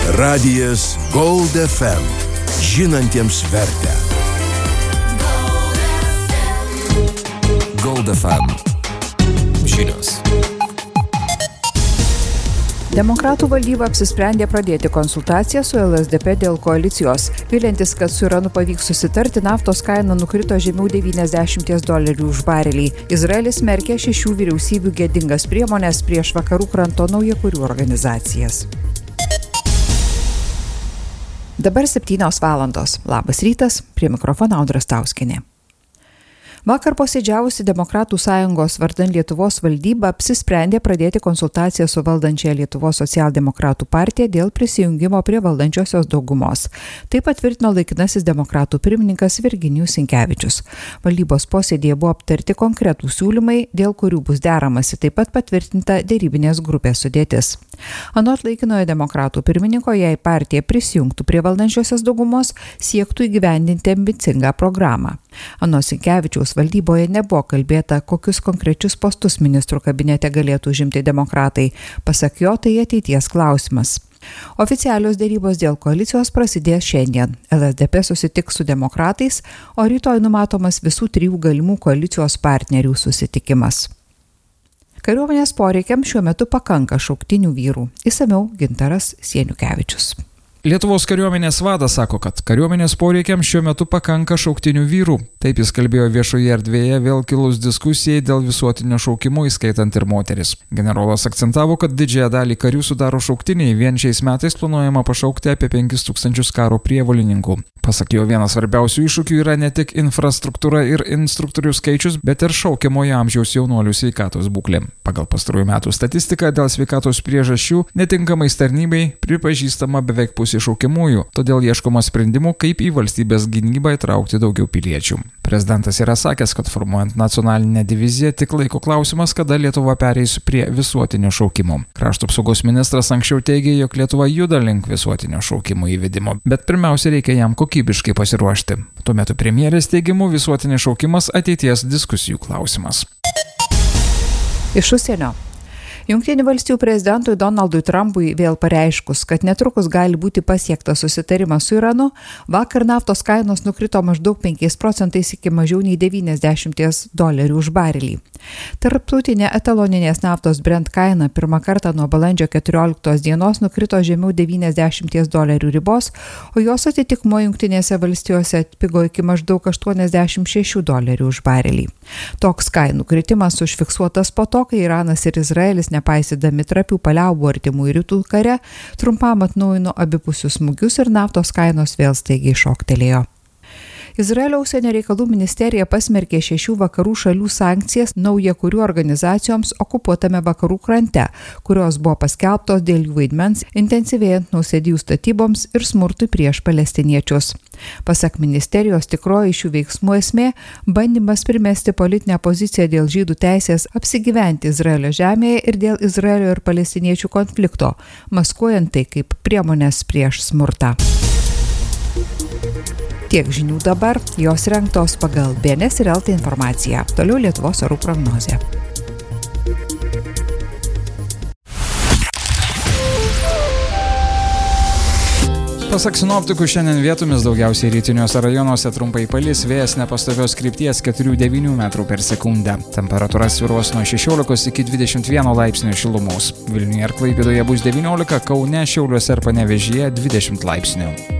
Radijas Gold FM. Žinantiems vertę. Gold FM. Žinios. Demokratų valdyba apsisprendė pradėti konsultaciją su LSDP dėl koalicijos. Viliantis, kad su Iranu pavyks susitarti, naftos kaina nukrito žemiau $90 už barelį. Izraelis smerkė 6 vyriausybių gėdingas priemonės prieš vakarų kranto naujakurių organizacijas. Dabar 7 valandos. Labas rytas, prie mikrofono Audra Stauskienė. Vakar posėdžiavusi Demokratų sąjungos vardan Lietuvos valdyba apsisprendė pradėti konsultaciją su valdančiąja Lietuvos socialdemokratų partija dėl prisijungimo prie valdančiosios daugumos. Tai patvirtino laikinasis demokratų pirmininkas Virginijus Sinkevičius. Valdybos posėdėje buvo aptarti konkretūs siūlymai, dėl kurių bus deramasi, taip pat patvirtinta derybinės grupės sudėtis. Anot laikinojo demokratų pirmininko, jei partija prisijungtų prie valdančiosios daugumos, siektų įgyvendinti ambicingą programą. Anot Sinkevičiaus valdyboje nebuvo kalbėta, kokius konkrečius postus ministrų kabinete galėtų užimti demokratai. Pasak jo, tai ateities klausimas. Oficialios dėrybos dėl koalicijos prasidės šiandien. LSDP susitiks su demokratais, o rytoj numatomas visų 3 galimų koalicijos partnerių susitikimas. Kariuomenės poreikiams šiuo metu pakanka šauktinių vyrų. Išsamiau Gintaras Sieniukevičius. Lietuvos kariuomenės vadas sako, kad kariuomenės poreikiams šiuo metu pakanka šauktinių vyrų. Taip jis kalbėjo viešoje erdvėje vėl kilus diskusijai dėl visuotinio šaukimo, įskaitant ir moteris. Generolas akcentavo, kad didžiąją dalį karių sudaro šauktiniai, vien šiais metais planuojama pašaukti apie 5000 karo prievolininkų. Pasak jo, vienas svarbiausių iššūkių yra ne tik infrastruktūra ir instruktorių skaičius, bet ir šaukiamojo amžiaus jaunuolių sveikatos būklė. Pagal pastarųjų metų statistiką dėl sveikatos priežasčių netinkamais tarnybai pripažįstama beveik pusė šaukiamųjų, todėl ieškoma sprendimų, kaip į valstybės gynybą įtraukti daugiau piliečių. Prezidentas yra sakęs, kad formuojant nacionalinę diviziją tik laiko klausimas, kada Lietuva pereis prie visuotinio šaukimo. Krašto apsaugos ministras anksčiau teigė, jog Lietuva juda link visuotinio šaukimo įvedimo, bet pirmiausia reikia jam kokybiškai pasiruošti. Tuo metu premjerės teigimu visuotinis šaukimas ateities diskusijų klausimas. Iš užsienio. Jungtinių valstijų prezidentui Donaldui Trumpui vėl pareiškus, kad netrukus gali būti pasiektas susitarimas su Iranu, vakar naftos kainos nukrito maždaug 5% iki mažiau nei $90 už barelį. Tarptautinė etaloninės naftos Brent kaina pirmą kartą nuo balandžio 14 dienos nukrito žemiau $90 ribos, o jos atitikmuo Jungtinėse valstijose atpigo iki maždaug $86 už barelį. Toks kainų kritimas užfiksuotas po to, kai Iranas ir Izraelis nepaisydami trapių paliaubų artimųjų rytų kare, trumpam atnaujino abipusius smūgius ir naftos kainos vėl staigiai šoktelėjo. Izraelio užsienio reikalų ministerija pasmerkė 6 vakarų šalių sankcijas naujakurių organizacijoms okupuotame vakarų krante, kurios buvo paskelbtos dėl jų vaidmens intensyvėjant nausėdijų statyboms ir smurtui prieš palestiniečius. Pasak ministerijos, tikroji šių veiksmų esmė – bandymas primesti politinę poziciją dėl žydų teisės apsigyventi Izraelio žemėje ir dėl Izraelio ir palestiniečių konflikto, maskuojant tai kaip priemonės prieš smurtą. Tiek žinių dabar, jos rengtos pagal BNS ir LT informaciją. Toliau Lietuvos orų prognozė. Pasak sinoptikų, šiandien vietomis daugiausiai rytiniuose rajonuose trumpai palis, vėjas nepastovios krypties 4–9 m/s. Temperatūra svyruos nuo 16 iki 21 laipsnių šilumos. Vilniuje ir Klaipėdoje bus 19, Kaune, Šiauliuose ir Panevėžyje 20 laipsnių.